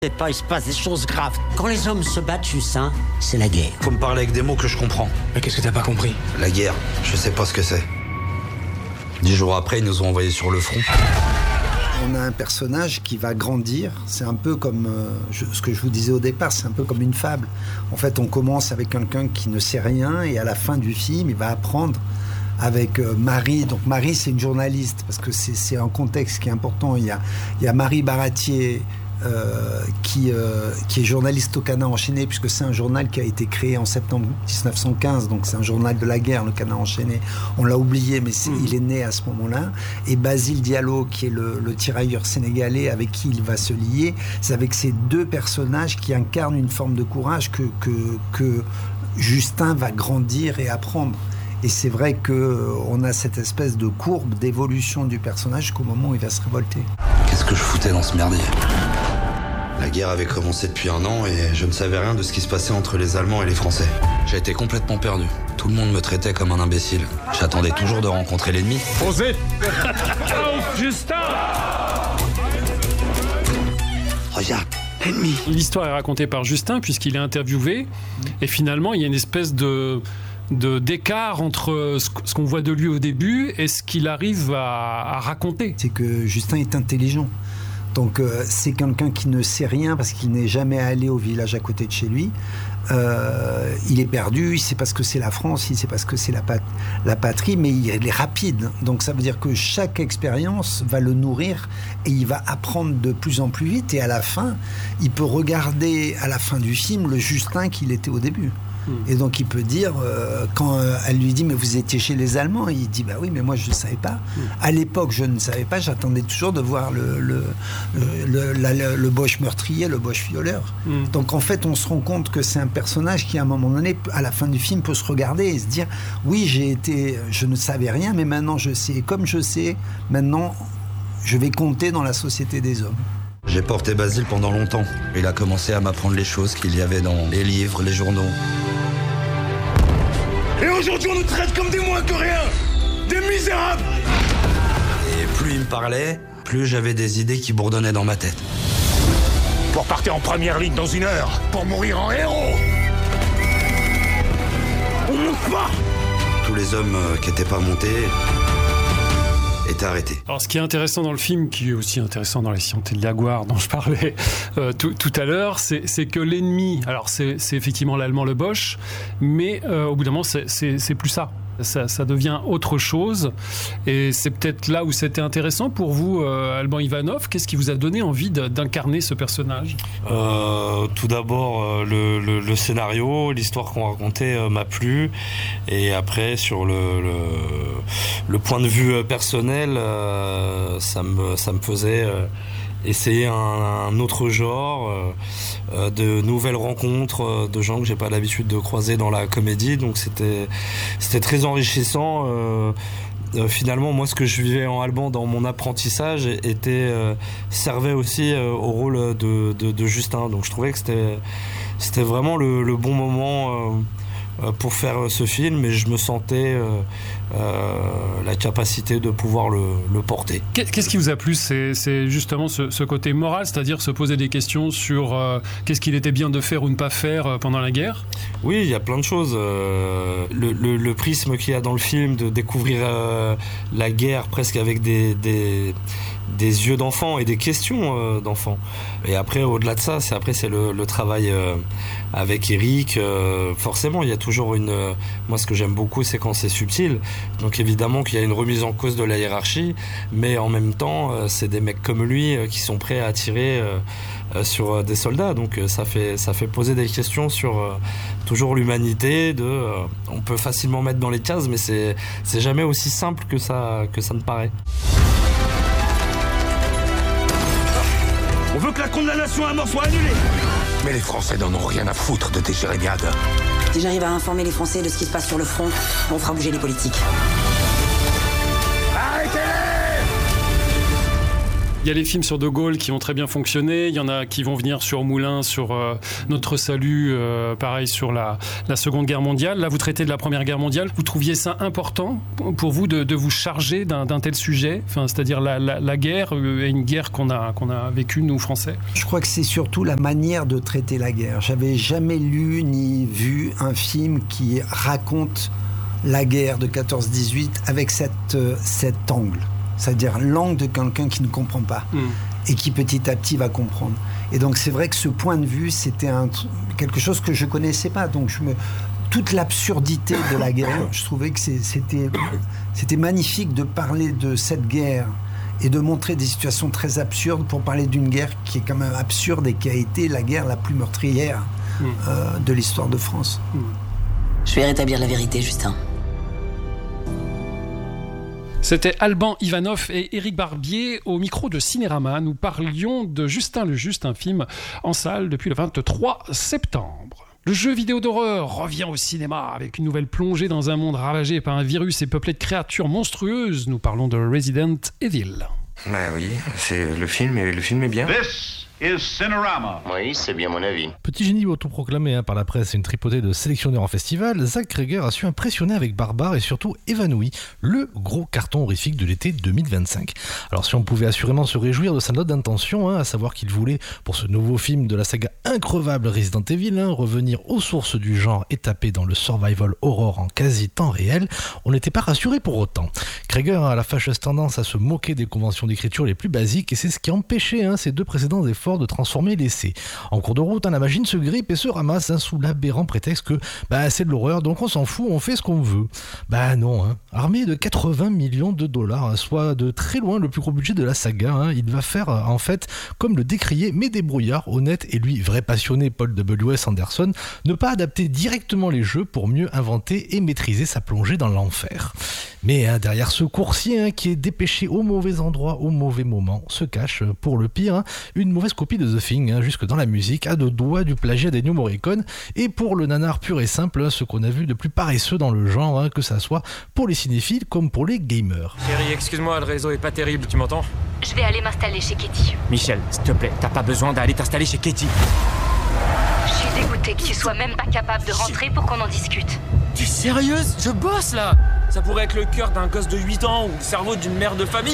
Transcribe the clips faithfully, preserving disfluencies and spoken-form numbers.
C'est pas, il se passe des choses graves. Quand les hommes se battent, Justin, c'est la guerre. Faut me parler avec des mots que je comprends. Mais qu'est-ce que t'as pas compris? La guerre, je sais pas ce que c'est. Dix jours après, ils nous ont envoyés sur le front. On a un personnage qui va grandir. C'est un peu comme euh, je, ce que je vous disais au départ, c'est un peu comme une fable. En fait, on commence avec quelqu'un qui ne sait rien et à la fin du film, il va apprendre avec euh, Marie. Donc Marie, c'est une journaliste parce que c'est, c'est un contexte qui est important. Il y a, il y a Marie Baratier euh, qui, euh, qui est journaliste au Canard enchaîné, puisque c'est un journal qui a été créé en septembre dix-neuf cent quinze. Donc c'est un journal de la guerre, le Canard enchaîné. On l'a oublié, mais c'est, mmh. il est né à ce moment-là. Et Basile Diallo, qui est le, le tirailleur sénégalais avec qui il va se lier, c'est avec ces deux personnages qui incarnent une forme de courage que, que, que Justin va grandir et apprendre. Et c'est vrai qu'on a cette espèce de courbe d'évolution du personnage jusqu'au moment où il va se révolter. Qu'est-ce que je foutais dans ce merdier ? La guerre avait commencé depuis un an et je ne savais rien de ce qui se passait entre les Allemands et les Français. J'ai été complètement perdu. Tout le monde me traitait comme un imbécile. J'attendais toujours de rencontrer l'ennemi. Osez Justin! Regarde, l'ennemi. L'histoire est racontée par Justin puisqu'il est interviewé et finalement il y a une espèce de... De, d'écart entre ce, ce qu'on voit de lui au début et ce qu'il arrive à, à raconter. C'est que Justin est intelligent. Donc euh, c'est quelqu'un qui ne sait rien parce qu'il n'est jamais allé au village à côté de chez lui. Euh, il est perdu, il sait pas ce que c'est la France, il sait pas ce que c'est la, pat- la patrie, mais il est rapide. Donc ça veut dire que chaque expérience va le nourrir et il va apprendre de plus en plus vite. Et à la fin, il peut regarder à la fin du film le Justin qu'il était au début. Et donc il peut dire, euh, quand euh, elle lui dit mais vous étiez chez les Allemands, il dit bah oui mais moi je ne savais pas. Mm. À l'époque je ne savais pas, j'attendais toujours de voir le, le, le, le, la, le, le Boche meurtrier, le Boche violeur. Mm. Donc en fait on se rend compte que c'est un personnage qui à un moment donné, à la fin du film, peut se regarder et se dire oui j'ai été, je ne savais rien mais maintenant je sais. Et comme je sais, maintenant je vais compter dans la société des hommes. J'ai porté Basile pendant longtemps. Il a commencé à m'apprendre les choses qu'il y avait dans les livres, les journaux. Et aujourd'hui, on nous traite comme des moins que rien, des misérables. Et plus il me parlait, plus j'avais des idées qui bourdonnaient dans ma tête. Pour partir en première ligne dans une heure, pour mourir en héros. On monte pas. Tous les hommes qui n'étaient pas montés était arrêté. Alors ce qui est intéressant dans le film, qui est aussi intéressant dans Les Scientés de Laguarre dont je parlais euh, tout, tout à l'heure, c'est, c'est que l'ennemi, alors c'est, c'est effectivement l'allemand le Boche, mais euh, au bout d'un moment c'est, c'est, c'est plus ça. Ça, ça devient autre chose et c'est peut-être là où c'était intéressant pour vous, euh, Alban Ivanov. Qu'est-ce qui vous a donné envie de, d'incarner ce personnage ? euh, Tout d'abord, euh, le, le, le scénario, l'histoire qu'on racontait euh, m'a plu, et après sur le, le, le point de vue personnel, euh, ça, me, ça me faisait... Euh, essayer un, un autre genre, euh, euh, de nouvelles rencontres, euh, de gens que j'ai pas l'habitude de croiser dans la comédie, donc c'était c'était très enrichissant. Euh, euh, finalement, moi, ce que je vivais en Alban dans mon apprentissage était euh, servait aussi euh, au rôle de, de, de Justin, donc je trouvais que c'était c'était vraiment le, le bon moment. Euh, pour faire ce film, et je me sentais euh, euh, la capacité de pouvoir le, le porter. Qu'est-ce qui vous a plu ? C'est, c'est justement ce, ce côté moral, c'est-à-dire se poser des questions sur euh, qu'est-ce qu'il était bien de faire ou ne pas faire pendant la guerre ? Oui, il y a plein de choses. Euh, le, le, le prisme qu'il y a dans le film de découvrir euh, la guerre presque avec des, des, des yeux d'enfant et des questions euh, d'enfant. Et après, au-delà de ça, c'est, après, c'est le, le travail euh, avec Eric. Euh, forcément, il y a toujours une... Euh, moi, ce que j'aime beaucoup, c'est quand c'est subtil. Donc, évidemment qu'il y a une remise en cause de la hiérarchie, mais en même temps, euh, c'est des mecs comme lui euh, qui sont prêts à tirer euh, euh, sur euh, des soldats. Donc, euh, ça fait, ça fait poser des questions sur euh, toujours l'humanité. De, euh, on peut facilement mettre dans les cases, mais c'est, c'est jamais aussi simple que ça, que ça ne paraît. On veut que la condamnation à mort soit annulée. Mais les Français n'en ont rien à foutre de tes jérémiades. Si j'arrive à informer les Français de ce qui se passe sur le front, on fera bouger les politiques. Arrêtez-les! Il y a les films sur De Gaulle qui ont très bien fonctionné, il y en a qui vont venir sur Moulin, sur euh, Notre Salut, euh, pareil sur la, la Seconde Guerre mondiale. Là, vous traitez de la Première Guerre mondiale. Vous trouviez ça important pour vous de, de vous charger d'un, d'un tel sujet, enfin, c'est-à-dire la, la, la guerre, euh, une guerre qu'on a, qu'on a vécue, nous, Français? Je crois que c'est surtout la manière de traiter la guerre. J'avais jamais lu ni vu un film qui raconte la guerre de quatorze dix-huit avec cette, euh, cet angle. C'est-à-dire l'angle de quelqu'un qui ne comprend pas mmh. et qui petit à petit va comprendre. Et donc c'est vrai que ce point de vue, c'était un, quelque chose que je ne connaissais pas. Donc je me, toute l'absurdité de la guerre, je trouvais que c'est, c'était, c'était magnifique de parler de cette guerre et de montrer des situations très absurdes pour parler d'une guerre qui est quand même absurde et qui a été la guerre la plus meurtrière mmh. euh, de l'histoire de France. Mmh. Je vais rétablir la vérité, Justin. C'était Alban Ivanov et Éric Barbier au micro de Cinérama. Nous parlions de Justin le Juste, un film en salle depuis le vingt-trois septembre. Le jeu vidéo d'horreur revient au cinéma avec une nouvelle plongée dans un monde ravagé par un virus et peuplé de créatures monstrueuses. Nous parlons de Resident Evil. Bah oui, c'est le film et le film est bien. This is Cinerama. Oui, c'est bien mon avis. Petit génie autoproclamé hein, par la presse et une tripotée de sélectionneurs en festival, Zach Cregger a su impressionner avec Barbare et surtout Évanoui, le gros carton horrifique de l'été deux mille vingt-cinq. Alors si on pouvait assurément se réjouir de sa note d'intention, hein, à savoir qu'il voulait, pour ce nouveau film de la saga increvable Resident Evil, hein, revenir aux sources du genre et taper dans le survival horror en quasi temps réel, on n'était pas rassuré pour autant. Cregger a la fâcheuse tendance à se moquer des conventions d'écriture les plus basiques et c'est ce qui a empêché hein, ses deux précédents efforts de transformer l'essai. En cours de route, hein, la machine se grippe et se ramasse hein, sous l'aberrant prétexte que bah, c'est de l'horreur, donc on s'en fout, on fait ce qu'on veut. Bah non, hein. Armé de quatre-vingts millions de dollars, hein, soit de très loin le plus gros budget de la saga, hein, il va faire en fait comme le décrié mais débrouillard, honnête et lui vrai passionné Paul W S Anderson, ne pas adapter directement les jeux pour mieux inventer et maîtriser sa plongée dans l'enfer. Mais hein, derrière ce coursier hein, qui est dépêché au mauvais endroit au mauvais moment se cache, pour le pire, hein, une mauvaise copie de The Thing, hein, jusque dans la musique, à deux doigts du plagiat d'Ennio Morricone, et pour le nanar pur et simple, hein, ce qu'on a vu de plus paresseux dans le genre, hein, que ça soit pour les cinéphiles comme pour les gamers. Chérie, excuse-moi, le réseau est pas terrible, tu m'entends? Je vais aller m'installer chez Katie. Michel, s'il te plaît, t'as pas besoin d'aller t'installer chez Katie. Je suis dégoûtée que tu sois même pas capable de rentrer pour qu'on en discute. T'es sérieuse? Je bosse là! Ça pourrait être le cœur d'un gosse de huit ans ou le cerveau d'une mère de famille.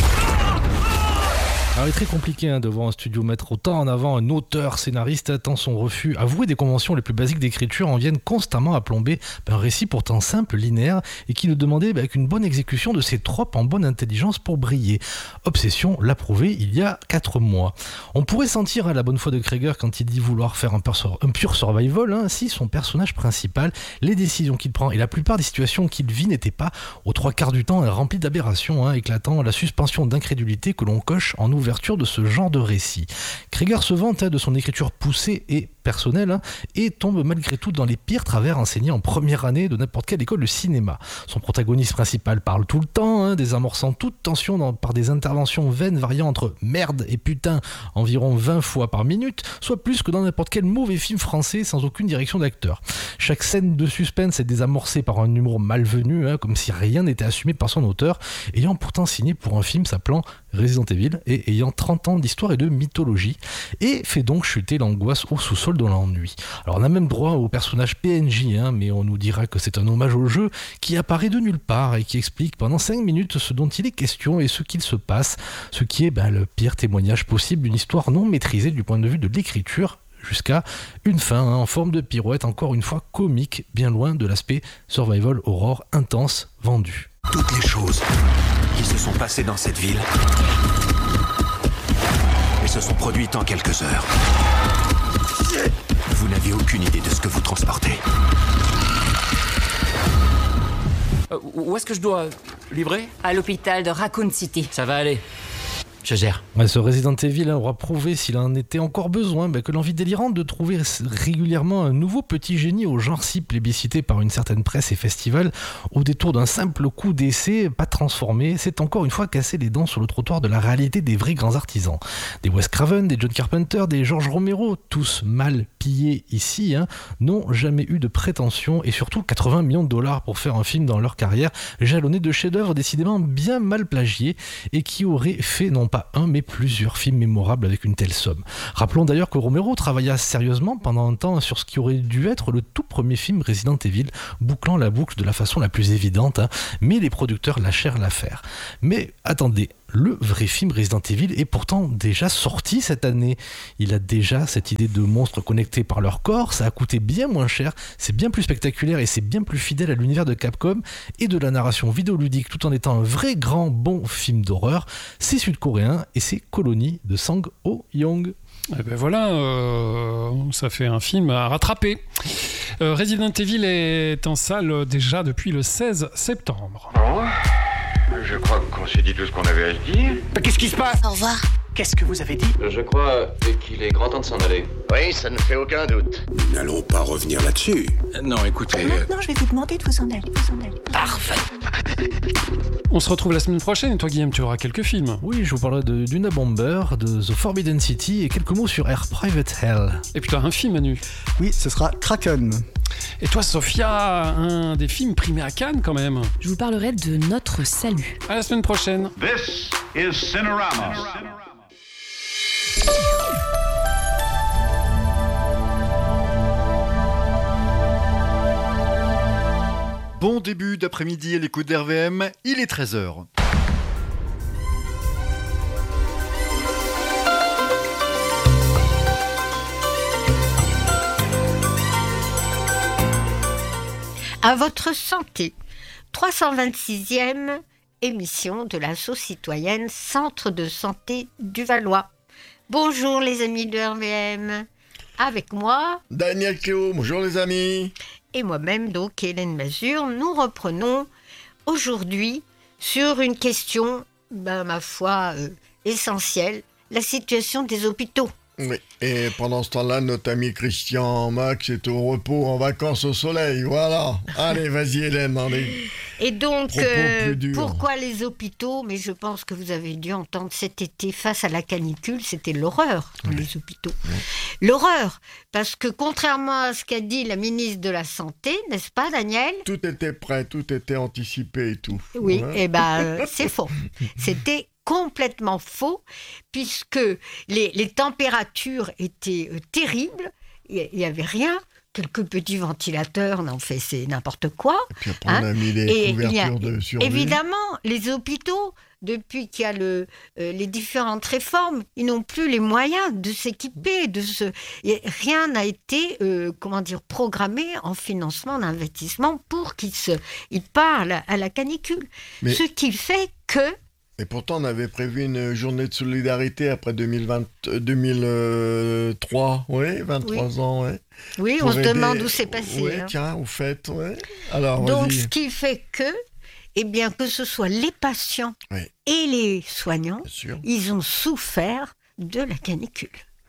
Alors, il est très compliqué hein, de voir un studio mettre autant en avant un auteur scénariste tant son refus avoué des conventions les plus basiques d'écriture en viennent constamment à plomber un récit pourtant simple, linéaire et qui ne demandait bah, qu'une bonne exécution de ses tropes en bonne intelligence pour briller. Obsession l'a prouvé il y a quatre mois. On pourrait sentir hein, la bonne foi de Cregger quand il dit vouloir faire un, pur, un pur survival hein, si son personnage principal, les décisions qu'il prend et la plupart des situations qu'il vit n'étaient pas aux trois quarts du temps remplies d'aberrations hein, éclatant la suspension d'incrédulité que l'on coche en ouverture de ce genre de récit. Cregger se vante hein, de son écriture poussée et personnelle hein, et tombe malgré tout dans les pires travers enseignés en première année de n'importe quelle école de cinéma. Son protagoniste principal parle tout le temps, hein, désamorçant toute tension dans, par des interventions vaines variant entre merde et putain environ vingt fois par minute, soit plus que dans n'importe quel mauvais film français sans aucune direction d'acteur. Chaque scène de suspense est désamorcée par un humour malvenu, hein, comme si rien n'était assumé par son auteur, ayant pourtant signé pour un film s'appelant Resident Evil et ayant trente ans d'histoire et de mythologie, et fait donc chuter l'angoisse au sous-sol de l'ennui. Alors on a même droit au personnage P N J, hein, mais on nous dira que c'est un hommage au jeu qui apparaît de nulle part et qui explique pendant cinq minutes ce dont il est question et ce qu'il se passe, ce qui est ben, le pire témoignage possible d'une histoire non maîtrisée du point de vue de l'écriture, jusqu'à une fin hein, en forme de pirouette, encore une fois comique, bien loin de l'aspect survival horror intense vendu. Toutes les choses qui se sont passées dans cette ville et se sont produites en quelques heures. Vous n'avez aucune idée de ce que vous transportez. Euh, où est-ce que je dois livrer? À l'hôpital de Raccoon City. Ça va aller. Je gère. Ouais, ce Resident Evil aura prouvé, s'il en était encore besoin, bah, que l'envie délirante de trouver régulièrement un nouveau petit génie au genre si plébiscité par une certaine presse et festival, au détour d'un simple coup d'essai, pas transformé, c'est encore une fois casser les dents sur le trottoir de la réalité des vrais grands artisans. Des Wes Craven, des John Carpenter, des George Romero, tous mal pillés ici, hein, n'ont jamais eu de prétention et surtout quatre-vingts millions de dollars pour faire un film dans leur carrière, jalonné de chefs-d'œuvre décidément bien mal plagiés et qui auraient fait non pas un mais plusieurs films mémorables avec une telle somme. Rappelons d'ailleurs que Romero travailla sérieusement pendant un temps sur ce qui aurait dû être le tout premier film Resident Evil, bouclant la boucle de la façon la plus évidente, hein, mais les producteurs lâchèrent l'affaire. Mais attendez, le vrai film Resident Evil est pourtant déjà sorti cette année. Il a déjà cette idée de monstres connectés par leur corps, ça a coûté bien moins cher, c'est bien plus spectaculaire et c'est bien plus fidèle à l'univers de Capcom et de la narration vidéoludique tout en étant un vrai grand bon film d'horreur. C'est sud-coréen et c'est Colony de Sang Ho-young. Eh ben voilà, euh, ça fait un film à rattraper. Euh, Resident Evil est en salle déjà depuis le seize septembre. Bon, je crois qu'on s'est dit tout ce qu'on avait à se dire. Qu'est-ce qui se passe? Au revoir. Qu'est-ce que vous avez dit? Je crois qu'il est grand temps de s'en aller. Oui, ça ne fait aucun doute. Nous n'allons pas revenir là-dessus. Non, écoutez... Maintenant, je vais vous demander de vous en aller, vous en aller. Parfait. On se retrouve la semaine prochaine et toi, Guillaume, tu auras quelques films. Oui, je vous parlerai de Duna Bomber, de The Forbidden City et quelques mots sur Air Private Hell. Et puis tu as un film, Manu. Oui, ce sera Kraken. Et toi, Sophia, un des films primés à Cannes quand même. Je vous parlerai de Notre Salut. À la semaine prochaine. This is Cinerama. Bon début d'après-midi à l'écoute d'R V M, il est treize heures. À votre santé, trois cent vingt-sixième émission de l'asso citoyenne Centre de santé du Valois. Bonjour les amis de R V M, avec moi Daniel Cléo, bonjour les amis. Et moi-même donc Hélène Mazur, nous reprenons aujourd'hui sur une question, ben, ma foi, euh, essentielle, la situation des hôpitaux. Oui, et pendant ce temps-là, notre ami Christian Max est au repos, en vacances au soleil, voilà. Allez, vas-y Hélène, allez. Et donc, euh, pourquoi les hôpitaux? Mais je pense que vous avez dû entendre cet été, face à la canicule, c'était l'horreur dans oui. les hôpitaux. Oui. L'horreur, parce que contrairement à ce qu'a dit la ministre de la Santé, n'est-ce pas Daniel? Tout était prêt, tout était anticipé et tout. Oui, ouais. et ben euh, c'est faux. C'était complètement faux, puisque les, les températures étaient euh, terribles, il n'y avait rien, quelques petits ventilateurs, non, fait, c'est n'importe quoi. Et puis après, hein. on a mis les et couvertures a, de survie. Évidemment, les hôpitaux, depuis qu'il y a le, euh, les différentes réformes, ils n'ont plus les moyens de s'équiper, de se... Et rien n'a été, euh, comment dire, programmé en financement d'investissement pour qu'ils se... ils parlent à la canicule. Mais... Ce qui fait que... Et pourtant, on avait prévu une journée de solidarité après deux mille vingt, deux mille trois, oui, vingt-trois oui. ans, oui. Oui, on se aider... demande où c'est passé. Oui, hein. tiens, au fait, oui. Alors, donc, vas-y. Ce qui fait que, eh bien, que ce soit les patients oui. et les soignants, ils ont souffert de la canicule.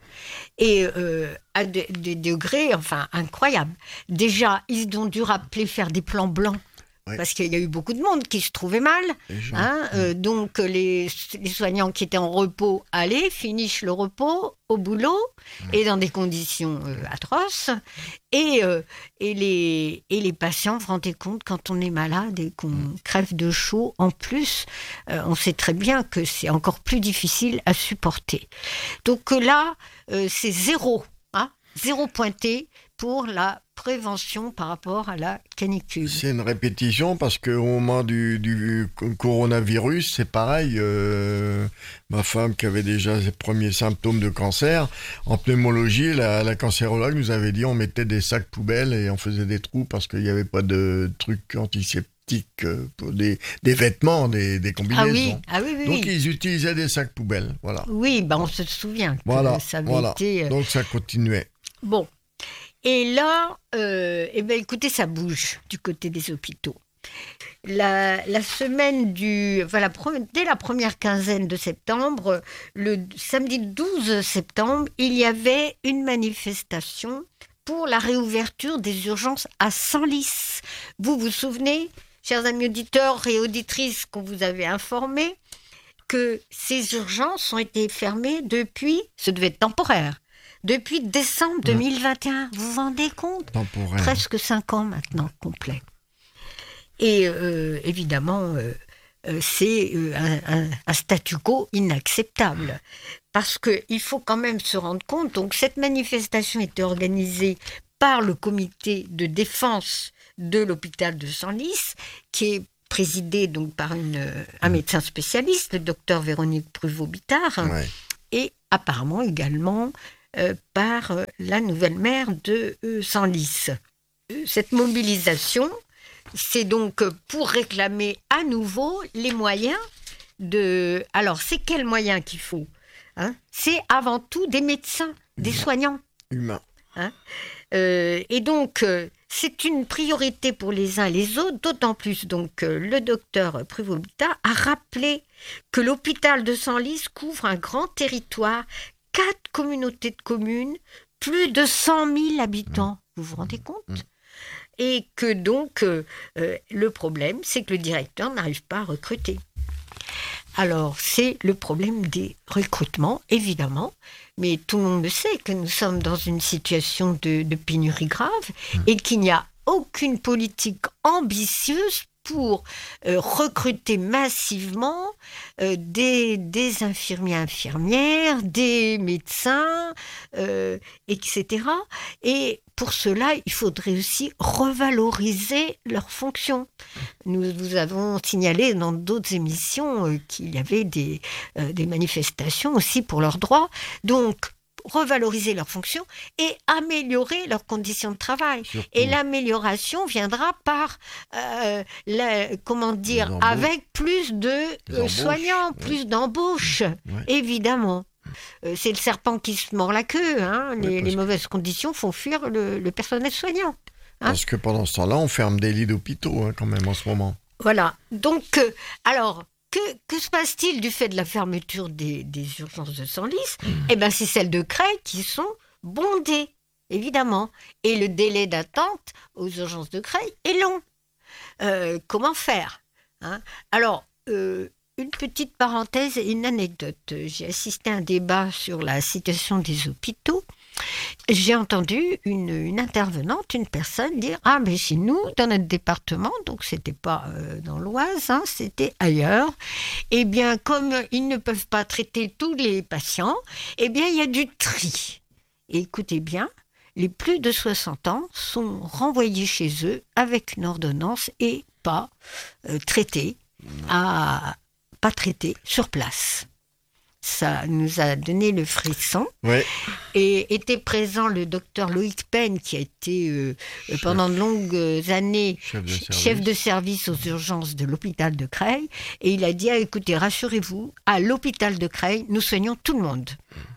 Et euh, à des, des degrés, enfin, incroyables. Déjà, ils ont dû rappeler faire des plans blancs. Oui. Parce qu'il y a eu beaucoup de monde qui se trouvait mal. Hein, euh, donc, les, les soignants qui étaient en repos allaient, finissent le repos au boulot oui. et dans des conditions euh, atroces. Et, euh, et, les, et les patients, vous vous rendez compte, quand on est malade et qu'on oui. crève de chaud, en plus, euh, on sait très bien que c'est encore plus difficile à supporter. Donc là, euh, c'est zéro, hein, zéro pointé pour la prévention par rapport à la canicule. C'est une répétition parce qu'au moment du, du coronavirus, c'est pareil. Euh, ma femme qui avait déjà ses premiers symptômes de cancer, en pneumologie, la, la cancérologue nous avait dit on mettait des sacs poubelles et on faisait des trous parce qu'il n'y avait pas de trucs antiseptiques pour des, des vêtements, des, des combinaisons. Ah oui, ah oui, oui. Donc oui. ils utilisaient des sacs poubelles, voilà. Oui, bah on se souvient que voilà, ça avait voilà. été... Donc ça continuait. Bon. Et là, euh, eh ben, écoutez, ça bouge du côté des hôpitaux. La, la semaine du... Enfin, la, dès la première quinzaine de septembre, le samedi douze septembre, il y avait une manifestation pour la réouverture des urgences à Senlis. Vous vous souvenez, chers amis auditeurs et auditrices, qu'on vous avait informé que ces urgences ont été fermées depuis... Ce devait être temporaire. Depuis décembre deux mille vingt et un, vous vous rendez compte ? Temporaire. Presque cinq ans maintenant, complet. Et euh, évidemment, euh, euh, c'est euh, un, un, un statu quo inacceptable. Parce qu'il faut quand même se rendre compte, donc cette manifestation était organisée par le comité de défense de l'hôpital de Senlis, qui est présidé donc par une, un médecin spécialiste, le docteur Véronique Pruvot-Bittard, ouais. et apparemment également euh, par euh, la nouvelle maire de euh, Senlis. Euh, cette mobilisation, c'est donc pour réclamer à nouveau les moyens de... Alors, c'est quels moyens qu'il faut, hein ? C'est avant tout des médecins, des Humain. soignants. Humains. Hein ? euh, et donc, euh, c'est une priorité pour les uns et les autres, d'autant plus donc euh, le docteur Pruvot-Bittard a rappelé que l'hôpital de Senlis couvre un grand territoire, quatre communautés de communes, plus de cent mille habitants. Vous vous rendez compte ? Et que donc, euh, euh, le problème, c'est que le directeur n'arrive pas à recruter. Alors, c'est le problème des recrutements, évidemment, mais tout le monde le sait que nous sommes dans une situation de, de pénurie grave mmh. et qu'il n'y a aucune politique ambitieuse pour euh, recruter massivement euh, des, des infirmiers infirmières, des médecins, euh, et cetera. Et pour cela, il faudrait aussi revaloriser leurs fonctions. Nous vous avons signalé dans d'autres émissions euh, qu'il y avait des, euh, des manifestations aussi pour leurs droits. Donc, revaloriser leurs fonctions et améliorer leurs conditions de travail. Surtout. Et l'amélioration viendra par, euh, la, comment dire, avec plus de euh, soignants, ouais. plus d'embauches, ouais. évidemment. Euh, c'est le serpent qui se mord la queue. Hein. Les, ouais, les mauvaises conditions font fuir le, le personnel soignant. Hein. Parce que pendant ce temps-là, on ferme des lits d'hôpitaux hein, quand même en ce moment. Voilà. Donc, euh, alors... Que, que se passe-t-il du fait de la fermeture des, des urgences de Senlis ? mmh. Eh bien, c'est celles de Creil qui sont bondées, évidemment. Et le délai d'attente aux urgences de Creil est long. Euh, comment faire hein ? Alors, euh, une petite parenthèse et une anecdote. J'ai assisté à un débat sur la situation des hôpitaux. J'ai entendu une, une intervenante, une personne dire « Ah, mais chez nous, dans notre département, donc c'était pas euh, dans l'Oise, hein, c'était ailleurs, eh bien, comme ils ne peuvent pas traiter tous les patients, eh bien, il y a du tri. Et écoutez bien, les plus de soixante ans sont renvoyés chez eux avec une ordonnance et pas euh, traités, à, pas traités sur place. » Ça nous a donné le frisson. Ouais. Et était présent le docteur Loïc Penn, qui a été euh, chef, pendant de longues années chef de, chef de service aux urgences de l'hôpital de Creil. Et il a dit, ah, écoutez, rassurez-vous, à l'hôpital de Creil, nous soignons tout le monde.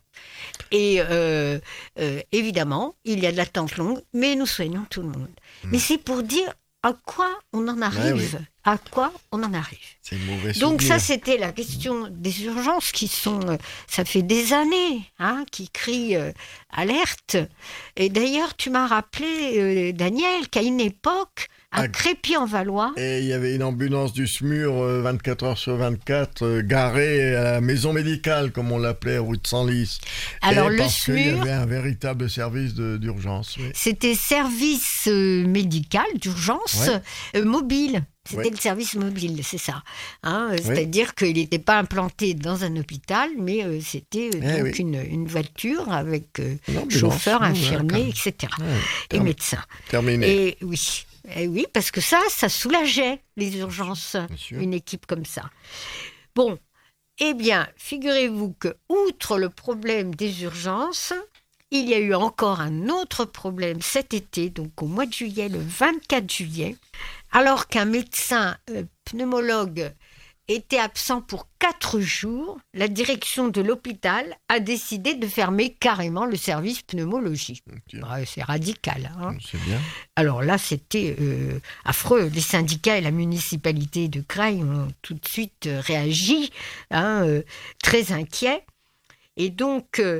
Et euh, euh, évidemment, il y a de l'attente longue, mais nous soignons tout le monde. Mmh. Mais c'est pour dire à quoi on en arrive. Ouais, oui. À quoi on en arrive. C'est une mauvaise Donc souvenir. Ça, c'était la question des urgences qui sont, ça fait des années, hein, qui crient euh, alerte. Et d'ailleurs, tu m'as rappelé, euh, Daniel, qu'à une époque, à Crépy-en-Valois... Et il y avait une ambulance du SMUR euh, vingt-quatre heures sur vingt-quatre euh, garée à la maison médicale, comme on l'appelait, rue de Senlis. Alors et le parce SMUR... qu'il y avait un véritable service de, d'urgence. Oui. C'était service euh, médical d'urgence ouais. euh, mobile. C'était ouais. le service mobile, c'est ça. Hein, oui. C'est-à-dire qu'il n'était pas implanté dans un hôpital, mais euh, c'était euh, eh donc oui. une, une voiture avec euh, chauffeur, infirmier, et cetera. Ouais. Et Term... médecin. Terminé. Et oui. Et oui, parce que ça, ça soulageait les urgences, une équipe comme ça. Bon, eh bien, figurez-vous que, outre le problème des urgences, il y a eu encore un autre problème cet été, donc au mois de juillet, le vingt-quatre juillet, alors qu'un médecin euh, pneumologue était absent pour quatre jours, la direction de l'hôpital a décidé de fermer carrément le service pneumologie. Ouais, c'est radical. Hein. C'est bien. Alors là, c'était euh, affreux. Les syndicats et la municipalité de Creil ont tout de suite réagi, hein, euh, très inquiets. Et donc, euh,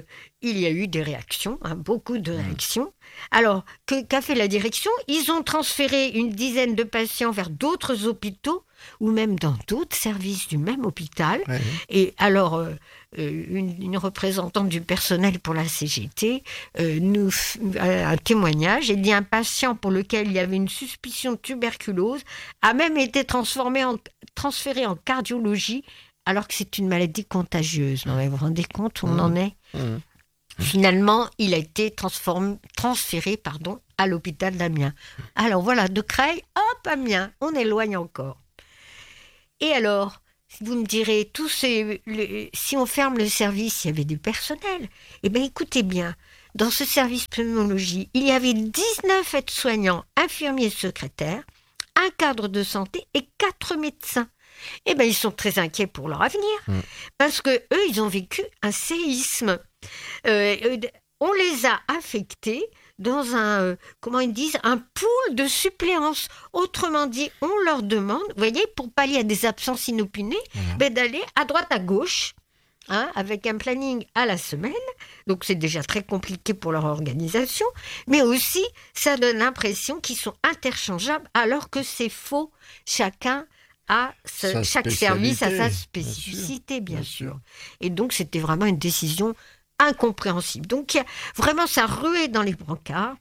il y a eu des réactions, hein, beaucoup de réactions. Alors, que, qu'a fait la direction ? Ils ont transféré une dizaine de patients vers d'autres hôpitaux ou même dans d'autres services du même hôpital. Ouais. Et alors, euh, une, une représentante du personnel pour la C G T euh, nous f- un témoignage. Il dit un patient pour lequel il y avait une suspicion de tuberculose a même été transformé en, transféré en cardiologie alors que c'est une maladie contagieuse. Non, mais vous vous rendez compte où on mmh. en est ? mmh. Finalement, il a été transformé, transféré pardon, à l'hôpital d'Amiens. Alors voilà, de Creil, hop, Amiens, on éloigne encore. Et alors, vous me direz, tous ces, le, si on ferme le service, il y avait du personnel. Eh bien, écoutez bien, dans ce service pneumologie, il y avait dix-neuf aides-soignants, infirmiers, secrétaires, un cadre de santé et quatre médecins. Eh bien, ils sont très inquiets pour leur avenir, mmh. parce que eux, ils ont vécu un séisme. Euh, on les a affectés dans un, euh, comment ils disent, un pool de suppléance. Autrement dit, on leur demande, vous voyez, pour pallier à des absences inopinées, mmh. ben, d'aller à droite, à gauche, hein, avec un planning à la semaine. Donc, c'est déjà très compliqué pour leur organisation. Mais aussi, ça donne l'impression qu'ils sont interchangeables, alors que c'est faux. Chacun a ce, chaque service a sa spécificité, bien, bien, sûr. bien sûr. Et donc, c'était vraiment une décision incompréhensible. Donc, vraiment, ça ruait dans les brancards.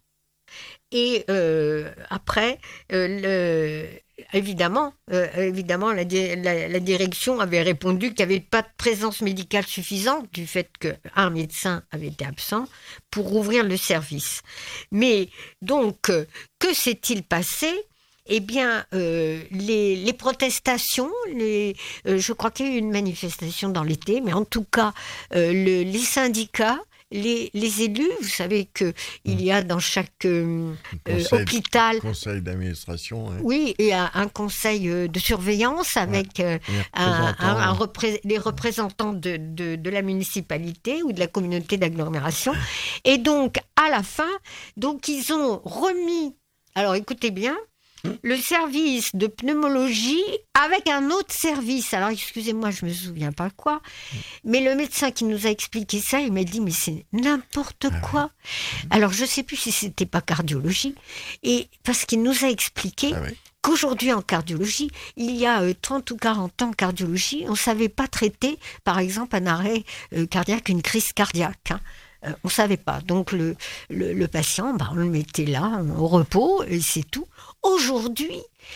Et euh, après, euh, le, évidemment, euh, évidemment la, la, la direction avait répondu qu'il n'y avait pas de présence médicale suffisante du fait qu'un médecin avait été absent pour ouvrir le service. Mais donc, euh, que s'est-il passé ? Eh bien, euh, les, les protestations, les, euh, je crois qu'il y a eu une manifestation dans l'été, mais en tout cas, euh, le, les syndicats, les, les élus, vous savez qu'il y a dans chaque euh, conseil, hôpital... Conseil d'administration. Hein. Oui, et un, un conseil de surveillance avec ouais, un, un, un repré- les représentants de, de, de la municipalité ou de la communauté d'agglomération. Et donc, à la fin, donc, ils ont remis... Alors, écoutez bien... le service de pneumologie avec un autre service. Alors, excusez-moi, je ne me souviens pas quoi, mais le médecin qui nous a expliqué ça, il m'a dit, mais c'est n'importe quoi. Alors, je ne sais plus si ce n'était pas cardiologie, et parce qu'il nous a expliqué ah oui. qu'aujourd'hui, en cardiologie, il y a euh, trente ou quarante ans en cardiologie, on ne savait pas traiter, par exemple, un arrêt euh, cardiaque, une crise cardiaque, hein. Euh, on ne savait pas. Donc, le, le, le patient, bah, on le mettait là, au repos, et c'est tout. Aujourd'hui,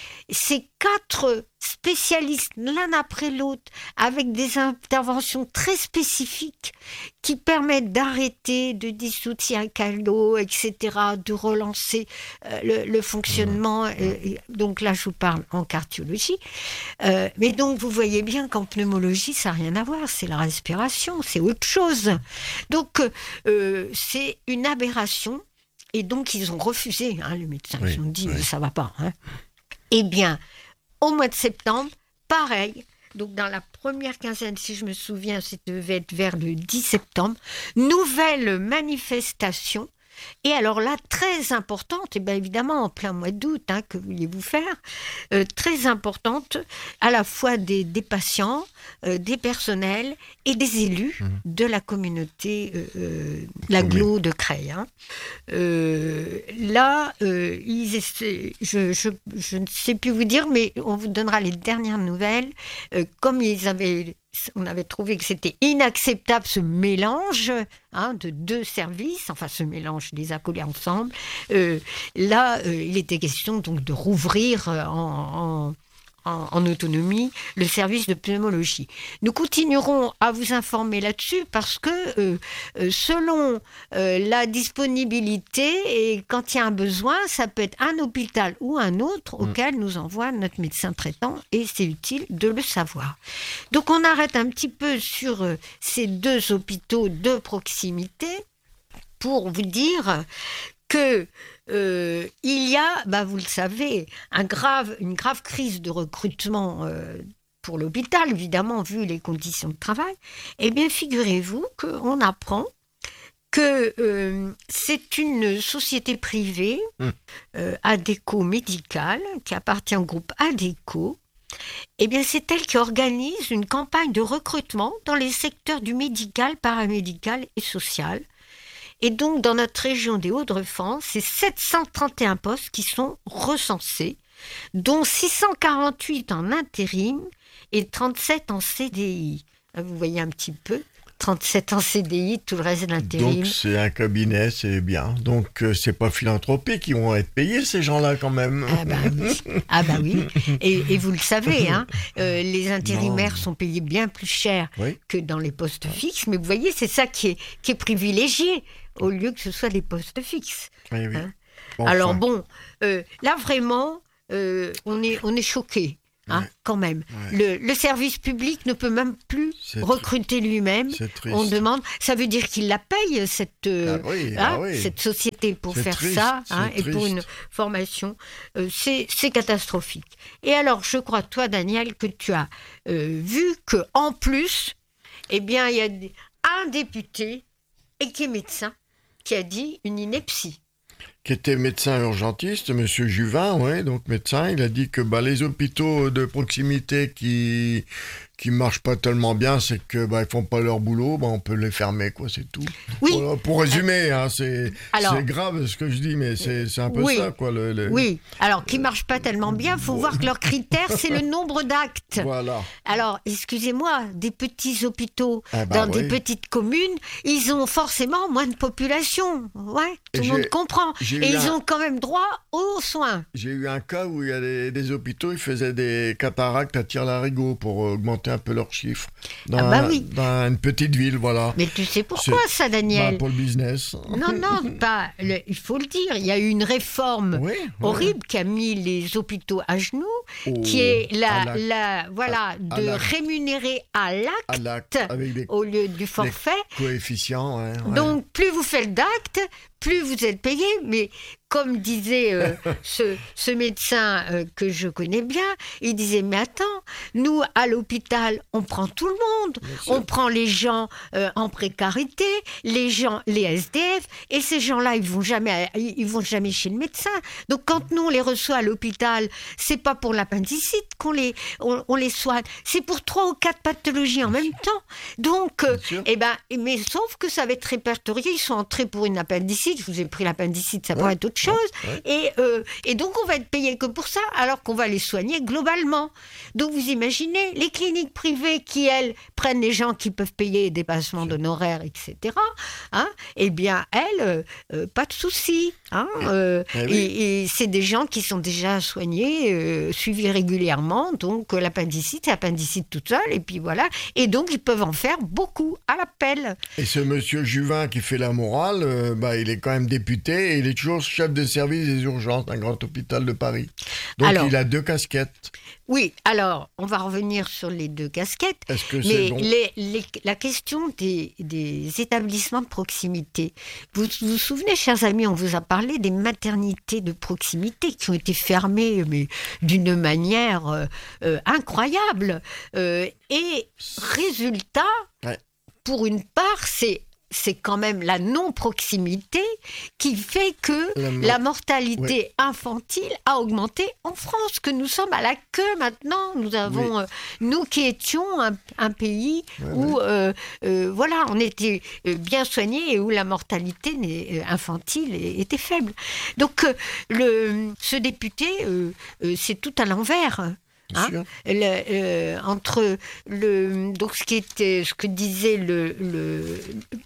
ces quatre spécialistes, l'un après l'autre, avec des interventions très spécifiques qui permettent d'arrêter, de dissoudre si un calot, et cetera, de relancer euh, le, le fonctionnement. Euh, donc là, je vous parle en cardiologie. Euh, mais donc, vous voyez bien qu'en pneumologie, ça n'a rien à voir. C'est la respiration, c'est autre chose. Donc, euh, c'est une aberration. Et donc, ils ont refusé, hein, les médecins. Oui, ils ont dit, oui. ça ne va pas. Hein. Eh bien, au mois de septembre, pareil. Donc, dans la première quinzaine, si je me souviens, ça devait être vers le dix septembre, nouvelle manifestation. Et alors là, très importante, et bien évidemment en plein mois d'août, hein, que vouliez-vous faire, euh, très importante, à la fois des, des patients, euh, des personnels et des élus mmh. de la communauté euh, l'agglo de Creil. Hein. Euh, là, euh, ils essaient, je, je, je ne sais plus vous dire, mais on vous donnera les dernières nouvelles. Euh, comme ils avaient... on avait trouvé que c'était inacceptable ce mélange hein, de deux services, enfin ce mélange, les accolés ensemble. Euh, là, euh, il était question donc de rouvrir en, en, en, en autonomie le service de pneumologie. Nous continuerons à vous informer là-dessus parce que euh, selon euh, la disponibilité et quand il y a un besoin, ça peut être un hôpital ou un autre auquel nous envoie notre médecin traitant et c'est utile de le savoir. Donc on arrête un petit peu sur euh, ces deux hôpitaux de proximité pour vous dire que euh, il y a, bah vous le savez, un grave, une grave crise de recrutement euh, pour l'hôpital, évidemment, vu les conditions de travail. Eh bien, figurez-vous qu'on apprend que euh, c'est une société privée, mmh. euh, Adéco Médical, qui appartient au groupe Adéco. Eh bien, c'est elle qui organise une campagne de recrutement dans les secteurs du médical, paramédical et social. Et donc, dans notre région des Hauts-de-France, c'est sept cent trente et un postes qui sont recensés, dont six cent quarante-huit en intérim et trente-sept en C D I. Vous voyez un petit peu, trente-sept en C D I, tout le reste d'intérim. Donc c'est un cabinet, c'est bien. Donc euh, c'est pas philanthropique, ils vont être payés ces gens-là quand même. Ah bah oui, ah bah oui. Et, et vous le savez, hein, euh, les intérimaires non. sont payés bien plus cher oui. que dans les postes fixes. Mais vous voyez, c'est ça qui est, qui est privilégié, au lieu que ce soit des postes fixes. Oui, oui. Hein. Enfin. Alors bon, euh, là vraiment, euh, on est, on est choqués. Hein, ouais. Quand même. Ouais. Le, le service public ne peut même plus c'est recruter tr... lui-même. On demande. Ça veut dire qu'il la paye, cette, euh, ah oui, hein, ah oui. cette société, pour c'est faire triste, ça, hein, et pour une formation. Euh, c'est, c'est catastrophique. Et alors, je crois, toi, Daniel, que tu as euh, vu qu'en plus, eh bien, il y a un député, et qui est médecin, qui a dit une ineptie. Qui était médecin urgentiste, M. Juvin, ouais, donc médecin, il a dit que bah, les hôpitaux de proximité qui qui marchent pas tellement bien, c'est que bah, ils font pas leur boulot, bah, on peut les fermer, quoi, c'est tout. Oui. Voilà, pour résumer, hein, c'est alors, c'est grave ce que je dis, mais c'est c'est un peu oui. ça, quoi. Le, le... Oui. Alors qui marchent pas tellement bien, faut bon. voir que leur critère c'est le nombre d'actes. Voilà. Alors excusez-moi, des petits hôpitaux ah bah, dans oui. des petites communes, ils ont forcément moins de population, ouais. Tout le monde comprend. Et ils un... ont quand même droit aux soins. J'ai eu un cas où il y a des, des hôpitaux, ils faisaient des cataractes à Tire-Larigot pour augmenter un peu leurs chiffres dans, ah bah oui. dans une petite ville, voilà. Mais tu sais pourquoi c'est, ça, Daniel? Bah pour le business. Non, non, pas. Le, il faut le dire. Il y a eu une réforme oui, horrible oui. qui a mis les hôpitaux à genoux, oh, qui est la, la voilà, à, de à rémunérer à l'acte, à l'acte avec des, au lieu du forfait. Coefficients. Ouais, ouais. Donc plus vous faites d'actes, plus vous êtes payé, mais comme disait euh, ce, ce médecin euh, que je connais bien, il disait, mais attends, nous, à l'hôpital, on prend tout le monde. On prend les gens euh, en précarité, les gens, les S D F, et ces gens-là, ils vont jamais, ils vont jamais chez le médecin. Donc, quand nous, on les reçoit à l'hôpital, c'est pas pour l'appendicite qu'on les, on, on les soigne, c'est pour trois ou quatre pathologies en même temps. Donc, euh, eh ben, mais sauf que ça va être répertorié, ils sont entrés pour une appendicite, je vous ai pris l'appendicite, ça ouais. pourrait être autre chose. Ouais. Et, euh, et donc, on va être payé que pour ça, alors qu'on va les soigner globalement. Donc, vous imaginez, les cliniques privées qui, elles, prennent les gens qui peuvent payer les dépassements d'honoraires, et cetera, hein, eh bien, elles, euh, euh, pas de souci. Hein, euh, eh oui. et, et c'est des gens qui sont déjà soignés, euh, suivis régulièrement. Donc, euh, l'appendicite, c'est l'appendicite toute seule, et puis voilà. Et donc, ils peuvent en faire beaucoup à l'appel. Et ce monsieur Juvin qui fait la morale, euh, bah, il est quand même député et il est toujours chef de service des urgences d'un grand hôpital de Paris. Donc, alors, il a deux casquettes. Oui, alors, on va revenir sur les deux casquettes. Est-ce que c'est mais bon les, les, la question des, des établissements de proximité. Vous vous, vous souvenez, chers amis, on vous a parlé des maternités de proximité qui ont été fermées mais d'une manière euh, euh, incroyable. Euh, et résultat, ouais. pour une part, c'est... c'est quand même la non-proximité qui fait que la, mo- la mortalité ouais. infantile a augmenté en France, que nous sommes à la queue maintenant. Nous avons, oui. euh, nous qui étions un, un pays ouais, où, ouais. Euh, euh, voilà, on était bien soignés et où la mortalité euh, infantile était faible. Donc, euh, le, ce député, euh, euh, c'est tout à l'envers. Hein, le, euh, entre le donc ce qui était ce que disait le, le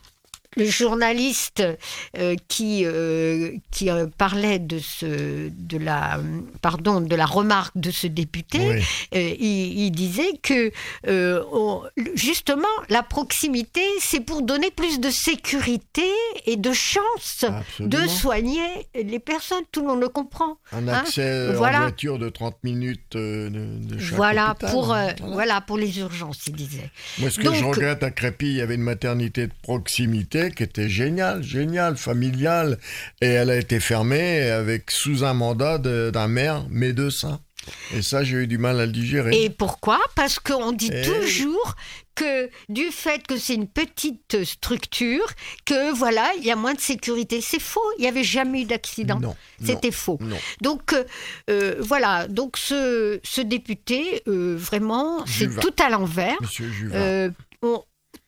le journaliste euh, qui euh, qui euh, parlait de ce de la pardon de la remarque de ce député, oui. euh, il, il disait que euh, on, justement la proximité c'est pour donner plus de sécurité et de chance Absolument. de soigner les personnes. Tout le monde le comprend. Un accès hein, en voilà. voiture de trente minutes euh, de, de chaque voilà hôpital, pour hein. euh, voilà. voilà pour les urgences, il disait. Moi, ce que Donc, je regrette à Crépy, il y avait une maternité de proximité qui était géniale, géniale, familiale, et elle a été fermée avec sous un mandat de, d'un maire médecin. Et ça, j'ai eu du mal à le digérer. Et pourquoi ? Parce qu'on dit et... toujours que du fait que c'est une petite structure, que voilà, il y a moins de sécurité. C'est faux, il n'y avait jamais eu d'accident. Non, C'était non, faux. Non. Donc, euh, voilà, donc ce, ce député, euh, vraiment, Juvin. c'est tout à l'envers. Monsieur Juvin. Euh, on,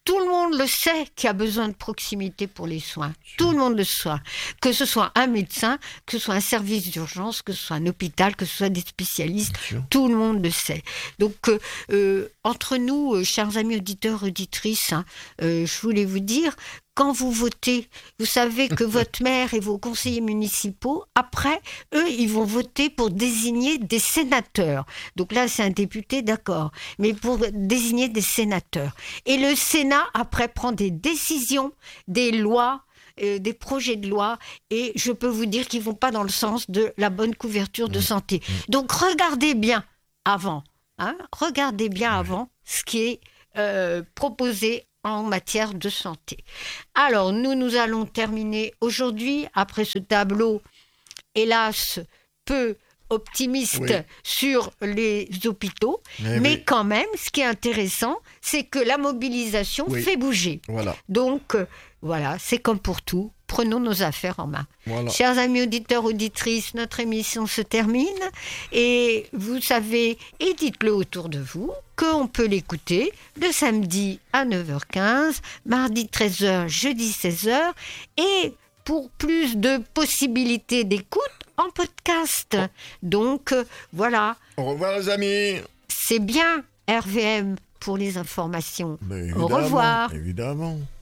Tout le monde le sait qu'il y a besoin de proximité pour les soins. Tout le monde le sait. Que ce soit un médecin, que ce soit un service d'urgence, que ce soit un hôpital, que ce soit des spécialistes, tout le monde le sait. Donc, euh, euh, entre nous, euh, chers amis auditeurs, auditrices, hein, euh, je voulais vous dire, quand vous votez, vous savez que votre maire et vos conseillers municipaux, après, eux, ils vont voter pour désigner des sénateurs. Donc là, c'est un député, d'accord, mais pour désigner des sénateurs. Et le Sénat, après, prend des décisions, des lois, euh, des projets de loi, et je peux vous dire qu'ils ne vont pas dans le sens de la bonne couverture de santé. Donc regardez bien avant, hein, regardez bien avant ce qui est euh, proposé en matière de santé. Alors, nous, nous allons terminer aujourd'hui, après ce tableau, hélas, peu optimiste oui. sur les hôpitaux, mais, mais oui. quand même, ce qui est intéressant, c'est que la mobilisation oui. fait bouger. Voilà. Donc, euh, voilà, c'est comme pour tout. Prenons nos affaires en main. Voilà. Chers amis auditeurs, auditrices, notre émission se termine et vous savez, et dites-le autour de vous, qu'on peut l'écouter le samedi à neuf heures quinze, mardi treize heures, jeudi seize heures et pour plus de possibilités d'écoute en podcast. Donc, euh, voilà. Au revoir les amis. C'est bien R V M pour les informations. Au revoir. Évidemment.